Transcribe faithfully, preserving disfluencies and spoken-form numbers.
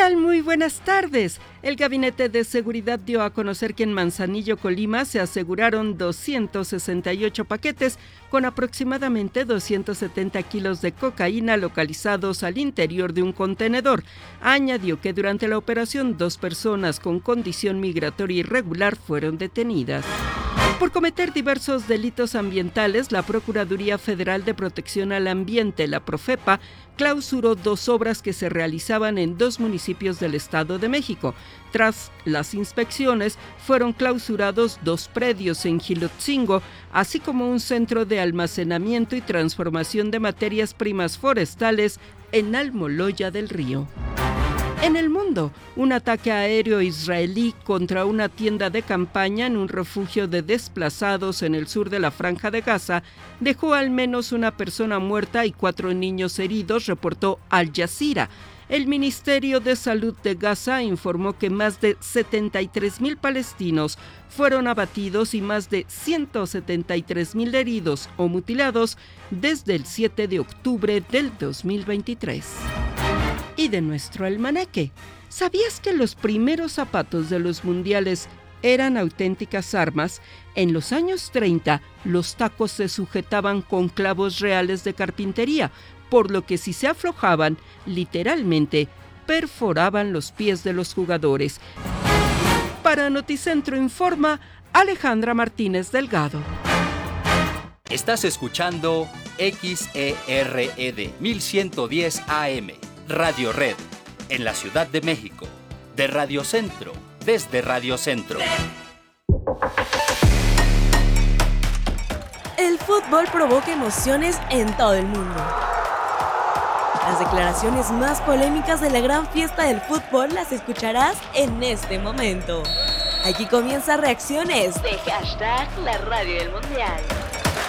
tal? Muy buenas tardes. El Gabinete de Seguridad dio a conocer que en Manzanillo, Colima, se aseguraron doscientos sesenta y ocho paquetes con aproximadamente doscientos setenta kilos de cocaína localizados al interior de un contenedor. Añadió que durante la operación dos personas con condición migratoria irregular fueron detenidas. Por cometer diversos delitos ambientales, la Procuraduría Federal de Protección al Ambiente, la Profepa, clausuró dos obras que se realizaban en dos municipios del Estado de México. Tras las inspecciones, fueron clausurados dos predios en Gilotzingo, así como un centro de almacenamiento y transformación de materias primas forestales en Almoloya del Río. En el mundo, un ataque aéreo israelí contra una tienda de campaña en un refugio de desplazados en el sur de la Franja de Gaza dejó al menos una persona muerta y cuatro niños heridos, reportó Al Jazeera. El Ministerio de Salud de Gaza informó que más de setenta y tres mil palestinos fueron abatidos y más de ciento setenta y tres mil heridos o mutilados desde el siete de octubre del dos mil veintitrés. Y de nuestro almanaque, ¿sabías que los primeros zapatos de los mundiales eran auténticas armas? En los años treinta, los tacos se sujetaban con clavos reales de carpintería, por lo que si se aflojaban, literalmente perforaban los pies de los jugadores. Para Noticentro Informa, Alejandra Martínez Delgado. Estás escuchando X E R E D mil ciento diez A M. Radio Red, en la Ciudad de México, de Radio Centro, desde Radio Centro. El fútbol provoca emociones en todo el mundo. Las declaraciones más polémicas de la gran fiesta del fútbol las escucharás en este momento. Aquí comienza Reacciones de hashtag La Radio del Mundial.